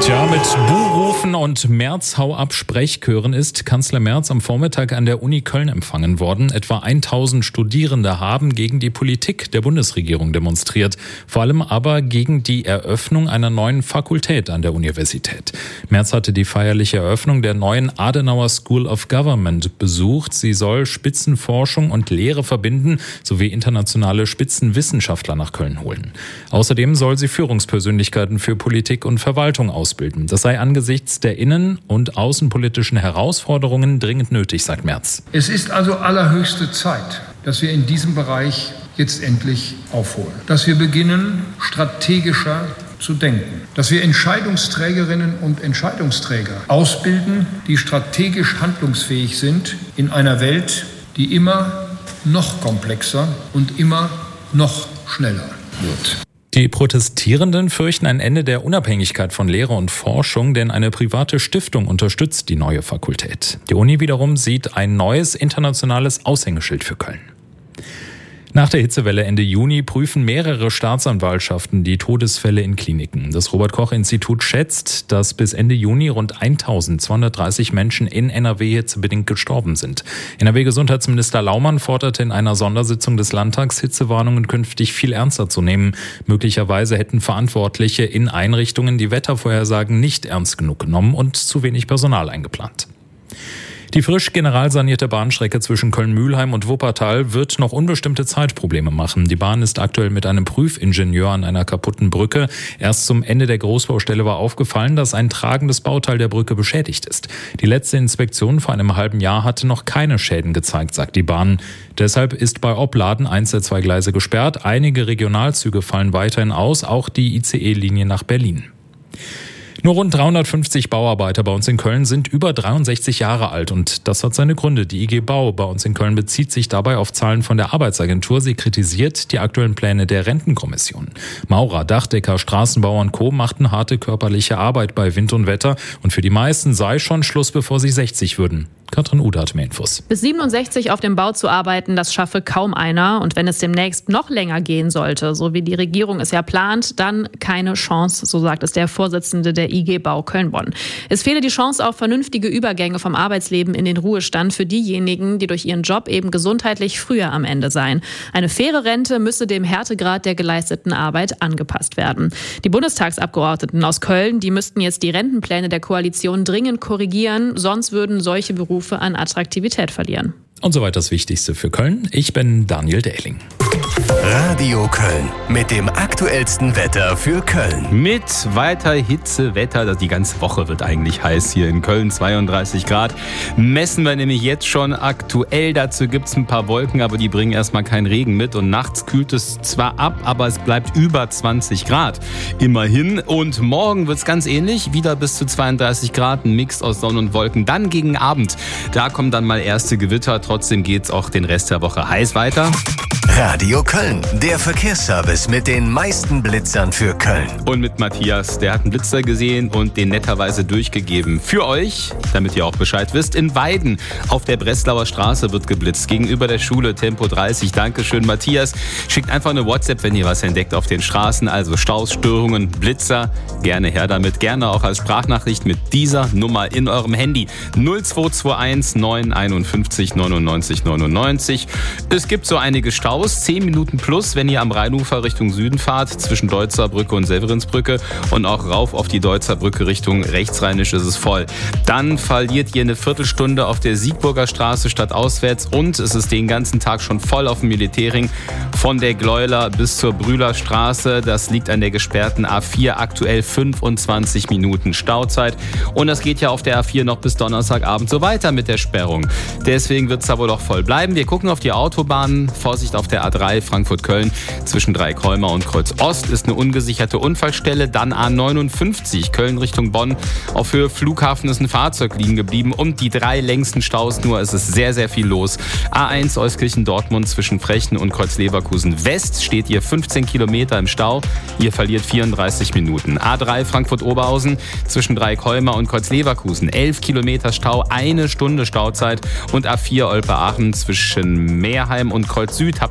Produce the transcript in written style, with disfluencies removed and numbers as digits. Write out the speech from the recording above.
Tja, mit Buhrufen und Merz-Hau-ab-Sprechchören ist Kanzler Merz am Vormittag an der Uni Köln empfangen worden. Etwa 1000 Studierende haben gegen die Politik der Bundesregierung demonstriert. Vor allem aber gegen die Eröffnung einer neuen Fakultät an der Universität. Merz hatte die feierliche Eröffnung der neuen Adenauer School of Government besucht. Sie soll Spitzenforschung und Lehre verbinden sowie internationale Spitzenwissenschaftler nach Köln holen. Außerdem soll sie Führungspersönlichkeiten für Politik und Verwaltung ausbilden. Das sei angesichts der innen- und außenpolitischen Herausforderungen dringend nötig, sagt Merz. Es ist also allerhöchste Zeit, dass wir in diesem Bereich jetzt endlich aufholen. Dass wir beginnen, strategischer zu denken. Dass wir Entscheidungsträgerinnen und Entscheidungsträger ausbilden, die strategisch handlungsfähig sind in einer Welt, die immer noch komplexer und immer noch schneller wird. Die Protestierenden fürchten ein Ende der Unabhängigkeit von Lehre und Forschung, denn eine private Stiftung unterstützt die neue Fakultät. Die Uni wiederum sieht ein neues internationales Aushängeschild für Köln. Nach der Hitzewelle Ende Juni prüfen mehrere Staatsanwaltschaften die Todesfälle in Kliniken. Das Robert-Koch-Institut schätzt, dass bis Ende Juni rund 1230 Menschen in NRW hitzebedingt gestorben sind. NRW-Gesundheitsminister Laumann forderte in einer Sondersitzung des Landtags, Hitzewarnungen künftig viel ernster zu nehmen. Möglicherweise hätten Verantwortliche in Einrichtungen die Wettervorhersagen nicht ernst genug genommen und zu wenig Personal eingeplant. Die frisch generalsanierte Bahnstrecke zwischen Köln-Mühlheim und Wuppertal wird noch unbestimmte Zeit Probleme machen. Die Bahn ist aktuell mit einem Prüfingenieur an einer kaputten Brücke. Erst zum Ende der Großbaustelle war aufgefallen, dass ein tragendes Bauteil der Brücke beschädigt ist. Die letzte Inspektion vor einem halben Jahr hatte noch keine Schäden gezeigt, sagt die Bahn. Deshalb ist bei Opladen eins der zwei Gleise gesperrt. Einige Regionalzüge fallen weiterhin aus, auch die ICE-Linie nach Berlin. Nur rund 350 Bauarbeiter bei uns in Köln sind über 63 Jahre alt und das hat seine Gründe. Die IG Bau bei uns in Köln bezieht sich dabei auf Zahlen von der Arbeitsagentur. Sie kritisiert die aktuellen Pläne der Rentenkommission. Maurer, Dachdecker, Straßenbauer und Co. machten harte körperliche Arbeit bei Wind und Wetter und für die meisten sei schon Schluss, bevor sie 60 würden. Katrin Ude hat mehr Infos. Bis 67 auf dem Bau zu arbeiten, das schaffe kaum einer. Und wenn es demnächst noch länger gehen sollte, so wie die Regierung es ja plant, dann keine Chance, so sagt es der Vorsitzende der IG Bau Köln-Bonn. Es fehle die Chance auf vernünftige Übergänge vom Arbeitsleben in den Ruhestand für diejenigen, die durch ihren Job eben gesundheitlich früher am Ende seien. Eine faire Rente müsse dem Härtegrad der geleisteten Arbeit angepasst werden. Die Bundestagsabgeordneten aus Köln, die müssten jetzt die Rentenpläne der Koalition dringend korrigieren, sonst würden solche Berufe an Attraktivität verlieren. Und soweit das Wichtigste für Köln. Ich bin Daniel Dehling. Radio Köln mit dem aktuellsten Wetter für Köln. Mit weiter Hitzewetter, die ganze Woche wird eigentlich heiß hier in Köln, 32 Grad. Messen wir nämlich jetzt schon aktuell. Dazu gibt es ein paar Wolken, aber die bringen erstmal keinen Regen mit. Und nachts kühlt es zwar ab, aber es bleibt über 20 Grad. Immerhin. Und morgen wird es ganz ähnlich. Wieder bis zu 32 Grad, ein Mix aus Sonne und Wolken. Dann gegen Abend, da kommen dann mal erste Gewitter. Trotzdem geht es auch den Rest der Woche heiß weiter. Radio Köln, der Verkehrsservice mit den meisten Blitzern für Köln. Und mit Matthias, der hat einen Blitzer gesehen und den netterweise durchgegeben. Für euch, damit ihr auch Bescheid wisst, in Weiden auf der Breslauer Straße wird geblitzt. Gegenüber der Schule, Tempo 30. Dankeschön, Matthias. Schickt einfach eine WhatsApp, wenn ihr was entdeckt auf den Straßen. Also Staus, Störungen, Blitzer. Gerne her damit. Gerne auch als Sprachnachricht mit dieser Nummer in eurem Handy. 0221 951 99 99. Es gibt so einige Staus. 10 Minuten plus, wenn ihr am Rheinufer Richtung Süden fahrt, zwischen Deutzer Brücke und Severinsbrücke und auch rauf auf die Deutzer Brücke Richtung Rechtsrheinisch ist es voll. Dann verliert ihr eine Viertelstunde auf der Siegburger Straße statt auswärts und es ist den ganzen Tag schon voll auf dem Militärring von der Gleuler bis zur Brühler Straße. Das liegt an der gesperrten A4, aktuell 25 Minuten Stauzeit und das geht ja auf der A4 noch bis Donnerstagabend so weiter mit der Sperrung. Deswegen wird es da wohl auch voll bleiben. Wir gucken auf die Autobahnen. Vorsicht auf der A3 Frankfurt-Köln zwischen Dreikolmer und Kreuz Ost ist eine ungesicherte Unfallstelle. Dann A59 Köln Richtung Bonn. Auf Höhe Flughafen ist ein Fahrzeug liegen geblieben und die 3 längsten Staus nur. Es ist sehr, sehr viel los. A1 Euskirchen-Dortmund zwischen Frechen und Kreuz-Leverkusen West steht ihr 15 Kilometer im Stau. Ihr verliert 34 Minuten. A3 Frankfurt-Oberhausen zwischen Dreikolmer und Kreuz-Leverkusen 11 Kilometer Stau, 1 Stunde Stauzeit. Und A4 Olpe-Aachen zwischen Meerheim und Kreuz Süd habt